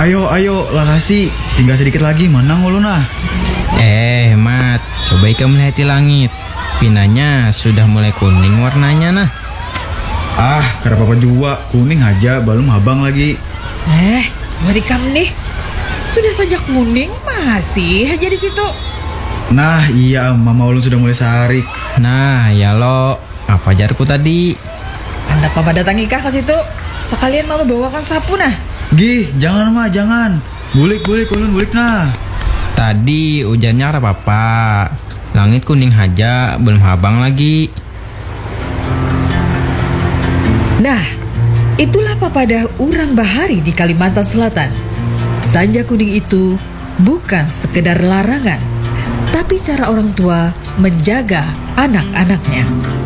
Ayo, lakasi. Tinggal sedikit lagi, menang ulun nah. Mat, coba ika melihat di langit. Pinanya sudah mulai kuning warnanya nah. Karena papa jua, kuning aja, belum habang lagi. Buat ikam nih. Sudah saja kuning, masih aja di situ. Nah iya, mama ulun sudah mulai sarik. Nah, ya lo, apa jarku tadi? Hendak papa datangi kah ke situ? Sekalian mama bawakan sapu nah. Gih, jangan mah, jangan. Bulik, ulun bulik nah. Tadi hujannya ada apa? Langit kuning aja, belum habang lagi. Nah, itulah papadah urang bahari di Kalimantan Selatan. Sanja kuning itu bukan sekedar larangan, tapi cara orang tua menjaga anak-anaknya.